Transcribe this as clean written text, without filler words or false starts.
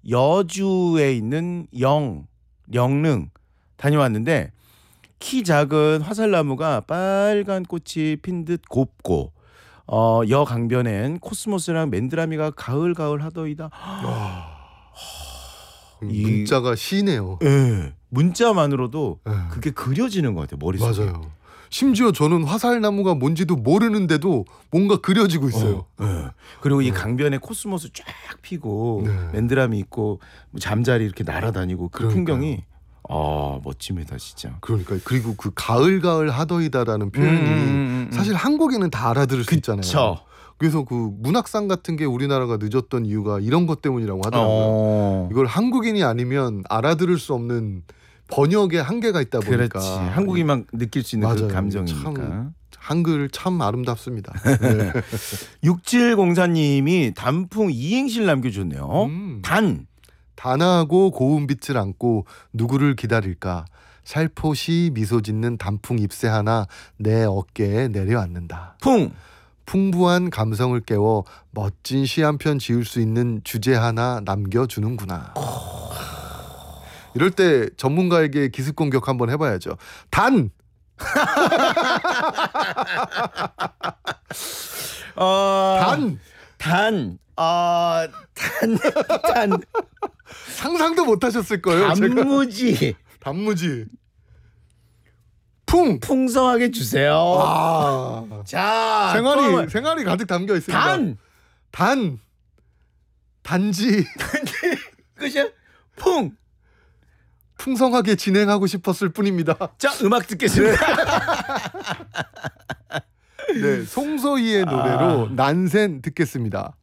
여주에 있는 영릉 다녀왔는데 키 작은 화살나무가 빨간 꽃이 핀 듯 곱고 여 강변엔 코스모스랑 맨드라미가 가을 하더이다. 문자가 시네요. 예, 문자만으로도 예. 그게 그려지는 것 같아요, 머릿속에. 맞아요. 심지어 저는 화살나무가 뭔지도 모르는데도 뭔가 그려지고 있어요. 예. 그리고 이 강변에 코스모스 쫙 피고 네. 맨드라미 있고 잠자리 이렇게 날아다니고 그 그러니까요. 풍경이 멋집니다, 진짜. 그러니까 그리고 그 가을 하더이다라는 표현이 사실 한국인은 다 알아들을 수 있잖아요. 그쵸. 그래서 그 문학상 같은 게 우리나라가 늦었던 이유가 이런 것 때문이라고 하더라고요. 이걸 한국인이 아니면 알아들을 수 없는 번역의 한계가 있다 보니까. 그렇지. 한국인만 느낄 수 있는 그 맞아요. 감정이니까. 참 한글 참 아름답습니다. 네. 6704님이 단풍 이행시를 남겨줬네요. 단하고 고운 빛을 안고 누구를 기다릴까. 살포시 미소 짓는 단풍 잎새 하나 내 어깨에 내려앉는다. 풍부한 감성을 깨워 멋진 시 한 편 지을 수 있는 주제 하나 남겨주는구나. 이럴 때 전문가에게 기습 공격 한번 해봐야죠. 단! 단. 상상도 못하셨을 거예요. 단무지. 단무지. 풍성하게 주세요. 자, 생활이 가득 담겨 있습니다. 단지 끝이야. 풍성하게 진행하고 싶었을 뿐입니다. 자, 음악 듣겠습니다. 네, 송소희의 노래로 난센 듣겠습니다.